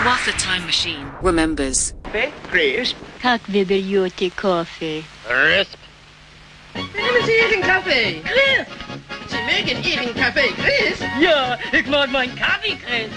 Whilst the time machine remembers. Crisp. Как вы берете кофе? Crisp. Nehmen Sie Ihren Kaffee. Crisp. Sie mögen Ihren Kaffee crisp? Ja, ik maak mijn Kaffee crisp.